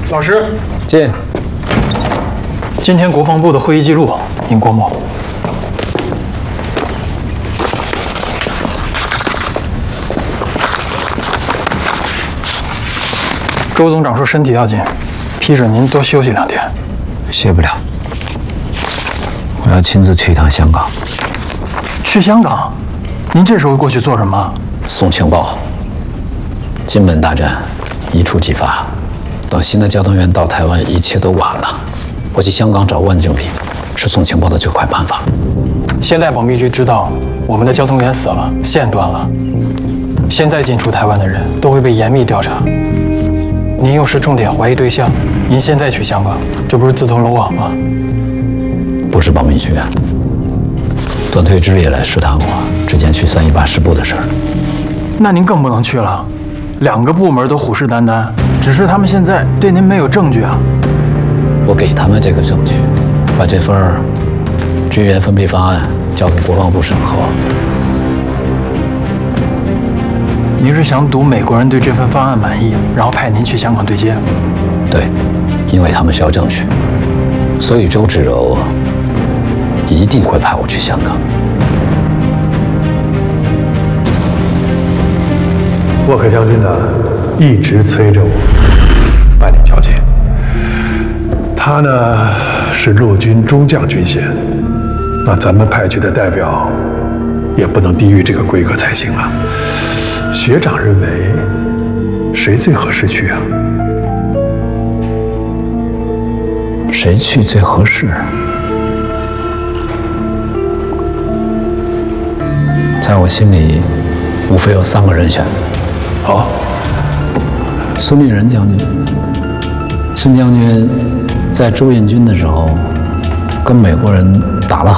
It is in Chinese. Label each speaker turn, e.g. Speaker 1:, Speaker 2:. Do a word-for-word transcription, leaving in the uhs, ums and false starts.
Speaker 1: 老师，
Speaker 2: 进。
Speaker 1: 今天国防部的会议记录，尹国某。周总长说身体要紧，批准您多休息两天。
Speaker 2: 歇不了，我要亲自去一趟香港。
Speaker 1: 去香港？您这时候过去做什么？
Speaker 2: 送情报。金门大战一触即发，等新的交通员到台湾，一切都晚了。我去香港找万经理，是送情报的最快办法。
Speaker 1: 现在保密局知道我们的交通员死了，线断了。现在进出台湾的人都会被严密调查。您又是重点怀疑对象，您现在去香港，这不是自投罗网吗？
Speaker 2: 不是保密局，段退之也来试探我之前去三一八师部的事儿。
Speaker 1: 那您更不能去了，两个部门都虎视眈眈，只是他们现在对您没有证据啊。
Speaker 2: 我给他们这个证据，把这份军员分配方案交给国防部审核。
Speaker 1: 您是想赌美国人对这份方案满意，然后派您去香港对接？
Speaker 2: 对，因为他们需要证据，所以周芷柔一定会派我去香港。
Speaker 3: 沃克将军呢，一直催着我办理交接。他呢是陆军中将军衔，那咱们派去的代表也不能低于这个规格才行啊。学长认为谁最合适去啊？
Speaker 2: 谁去最合适？在我心里，无非有三个人选。
Speaker 3: 好，
Speaker 2: 孙立人将军。孙将军在周胤军的时候，跟美国人打了